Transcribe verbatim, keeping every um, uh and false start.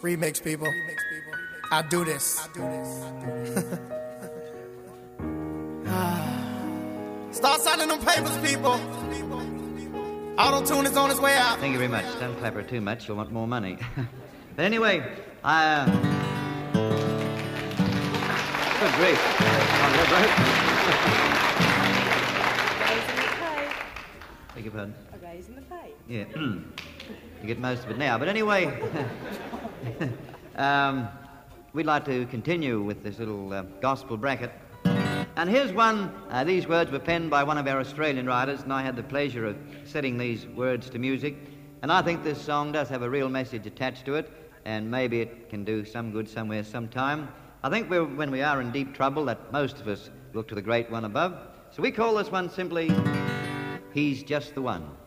Remix, people. I do this. Start signing them papers, people. Auto-tune is on its way out. Thank you very much. Don't clap her too much. You'll want more money. But anyway, I... Uh... Good grief. On your break. Raising the pay. Beg your pardon? A raise in the pay. Yeah. You get most of it now. But anyway, um, we'd like to continue with this little uh, gospel bracket. And here's one. Uh, these words were penned by one of our Australian writers, and I had the pleasure of setting these words to music. And I think this song does have a real message attached to it, and maybe it can do some good somewhere sometime. I think we're, when we are in deep trouble, that most of us look to the great one above. So we call this one simply, He's Just the One.